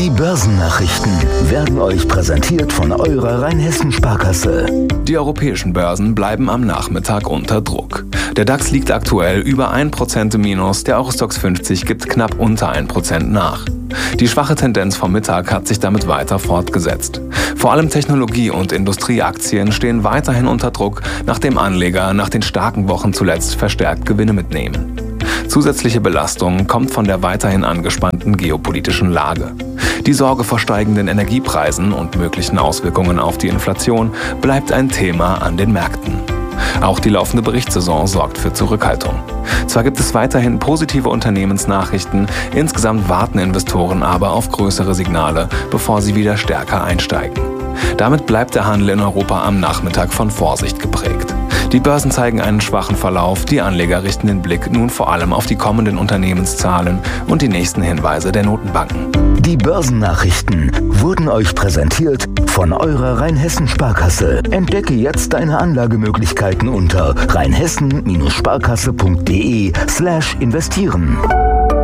Die Börsennachrichten werden euch präsentiert von eurer Rheinhessen-Sparkasse. Die europäischen Börsen bleiben am Nachmittag unter Druck. Der DAX liegt aktuell über 1% im Minus, der Eurostoxx 50 gibt knapp unter 1% nach. Die schwache Tendenz vom Mittag hat sich damit weiter fortgesetzt. Vor allem Technologie- und Industrieaktien stehen weiterhin unter Druck, nachdem Anleger nach den starken Wochen zuletzt verstärkt Gewinne mitnehmen. Zusätzliche Belastung kommt von der weiterhin angespannten geopolitischen Lage. Die Sorge vor steigenden Energiepreisen und möglichen Auswirkungen auf die Inflation bleibt ein Thema an den Märkten. Auch die laufende Berichtssaison sorgt für Zurückhaltung. Zwar gibt es weiterhin positive Unternehmensnachrichten, insgesamt warten Investoren aber auf größere Signale, bevor sie wieder stärker einsteigen. Damit bleibt der Handel in Europa am Nachmittag von Vorsicht geprägt. Die Börsen zeigen einen schwachen Verlauf, die Anleger richten den Blick nun vor allem auf die kommenden Unternehmenszahlen und die nächsten Hinweise der Notenbanken. Die Börsennachrichten wurden euch präsentiert von eurer Rheinhessen-Sparkasse. Entdecke jetzt deine Anlagemöglichkeiten unter rheinhessen-sparkasse.de/investieren.